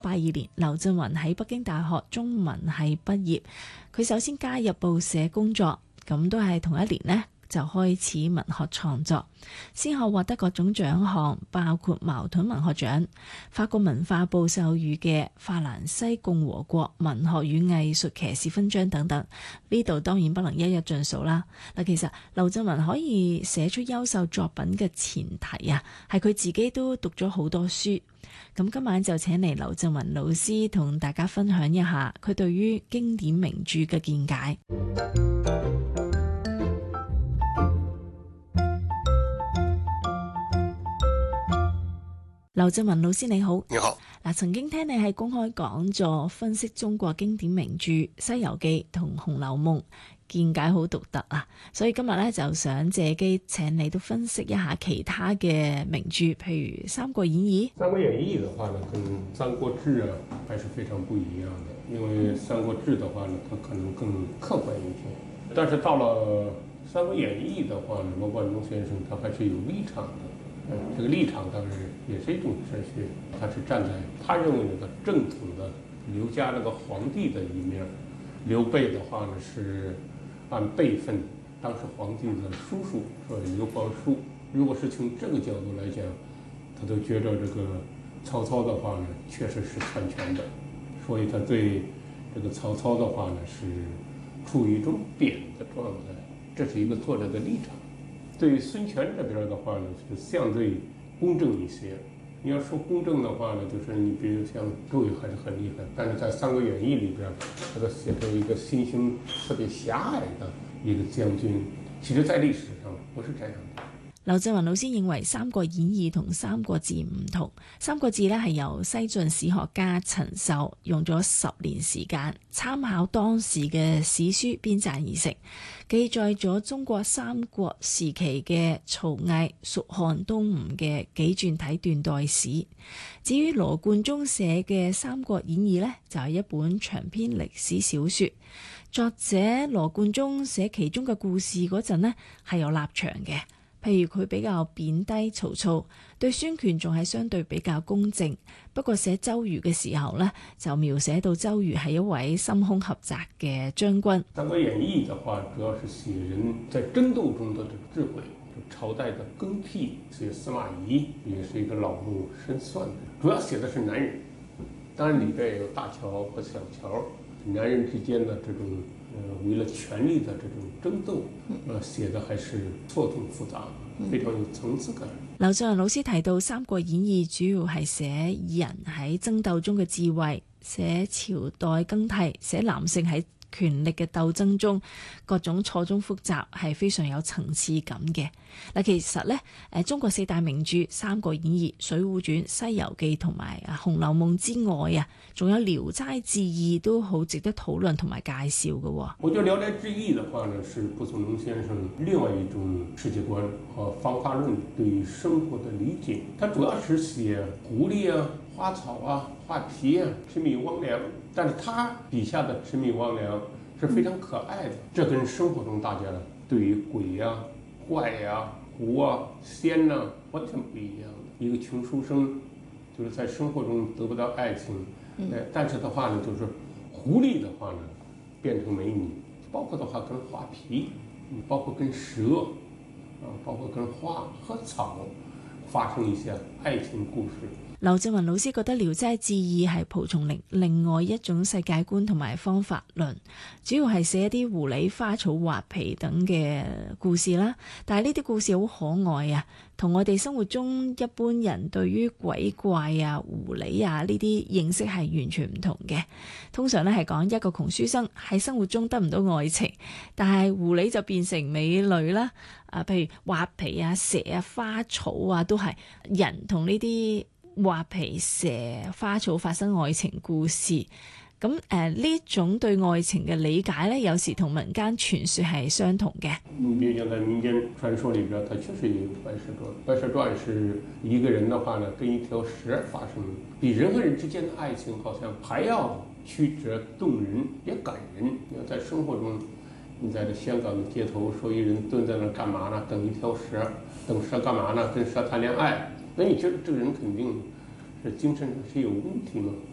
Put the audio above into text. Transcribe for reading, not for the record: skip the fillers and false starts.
1982年，劉震雲喺北京大學中文系畢業。佢首先加入報社工作，咁都係同一年呢就開始文學創作，先後獲得各種獎項，包括茅盾文學獎、法國文化部授予嘅法蘭西共和國文學與藝術騎士勳章等等。呢度當然不能一一盡數啦。嗱，其實劉震雲可以寫出優秀作品嘅前提啊，係佢自己都讀咗好多書。咁今晚就請嚟劉震雲老師同大家分享一下佢對於經典名著嘅見解。劉震雲老師你好。 你好。 嗱，曾經聽你喺公開講座分析中國經典名著《西遊記》同《紅樓夢》，見解好獨特啊！所以今日呢，就想借機請你都分析一下其他嘅名著，譬如《三國演義》。 《三國演義》的話呢，跟《三國志》啊，還是非常不一樣的。因為《三國志》的話呢，它可能更客觀一些，但是到了《三國演義》的話呢，羅貫中先生他還是有立場的。這個立場當然也是一種哲學，他是站在他認為那個正統的劉家那個皇帝的一面。劉備的話呢，是按輩分，當時皇帝的叔叔，所以劉皇叔。如果是從這個角度來講，他都覺得這個曹操的話呢，確實是篡權的，所以他對這個曹操的話呢，是處於一種貶的狀態，這是一個作者的立場。對於孫權這邊的話呢，是相對公正一些。你要說公正的話呢，就是你比如像周瑜還是很厲害，但是在《三國演義》裏邊，他寫成一個心胸特別狹隘的一個將軍，其實在歷史上不是這樣的。 劉震雲老師認為《三國演義》同《三國志》唔同，《三國志》呢係由西晉史學家陳壽用咗10年時間，參考當時嘅史書編撰而成，記載咗中國三國時期嘅曹魏、蜀漢、東吳嘅紀傳體斷代史。至於羅貫中寫嘅《三國演義》呢，就係一本長篇歷史小說。作者羅貫中寫其中嘅故事嗰陣呢，係有立場嘅。譬如佢比較貶低曹操，對孫權仲係相對比較公正。不過寫周瑜嘅時候呢，就描寫到周瑜係一位心胸狹窄嘅將軍。 《三國演義》的話，主要是寫人在爭鬥中的智慧，朝代的更替。寫司馬懿也是一個老謀深算的，主要寫的是男人，當然裏邊也有大喬和小喬，男人之間的這種為了權力的這種爭鬥，寫的還是錯綜複雜，非常有層次感。 劉震雲老師提到《三國演義》主要係寫人喺爭鬥中嘅智慧，寫朝代更替，寫男性喺權力嘅鬥爭中各種錯綜複雜，係非常有層次感嘅。嗱，其實呢，中國4大名著《三國演義》、《水滸傳》、《西遊記》同埋《紅樓夢》之外啊，仲有《聊齋志異》都好值得討論同埋介紹嘅。 我覺得《聊齋志異》的話呢，是蒲松齡先生另外一種世界觀和方法論對於生活的理解。他主要是寫狐狸啊、花草啊、畫皮啊、魑魅魍魉，但是他筆下的魑魅魍魉是非常可愛的，這跟生活中大家對於鬼啊、怪啊、狐啊、仙啊完全不一樣的。一個窮書生就是在生活中得不到愛情，但是的話呢，就是狐狸的話呢變成美女，包括的話跟畫皮，包括跟蛇，包括跟花和草發生一些愛情故事。 劉震雲老師覺得《聊齋志異》係蒲松齡另外一種世界觀同埋方法論，主要係寫一啲狐狸、花草、畫皮等嘅故事啦。但係呢啲故事好可愛啊，同我哋生活中一般人對於鬼怪啊、狐狸啊呢啲認識係完全唔同嘅。通常咧係講一個窮書生喺生活中得唔到愛情，但係狐狸就變成美女啦。譬如畫皮啊、蛇啊、花草啊，都係人同呢啲畫皮、蛇、花草發生愛情故事。咁呢種對愛情嘅理解呢，有時同民間傳說係相同嘅。 你比如像在民間傳說裏邊，它確實有白蛇傳。白蛇傳是一個人的話呢，跟一條蛇發生，比人和人之間的愛情好像還要曲折動人，也感人。你要在生活中，你在這香港的街頭，說一人蹲在那幹嘛呢？等一條蛇，等蛇幹嘛呢？跟蛇談戀愛。那你覺得這個人肯定是精神上是有問題嗎？